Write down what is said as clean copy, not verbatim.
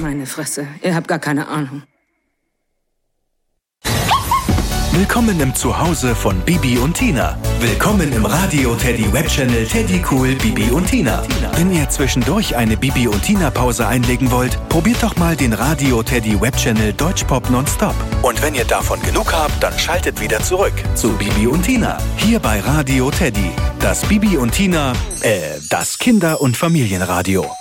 Meine Fresse, ihr habt gar keine Ahnung. Willkommen im Zuhause von Bibi und Tina. Willkommen im Radio Teddy Webchannel Teddy Cool Bibi und Tina. Wenn ihr zwischendurch eine Bibi und Tina Pause einlegen wollt, probiert doch mal den Radio Teddy Webchannel Deutschpop nonstop. Und wenn ihr davon genug habt, dann schaltet wieder zurück zu Bibi und Tina. Hier bei Radio Teddy. Das Bibi und Tina, das Kinder- und Familienradio.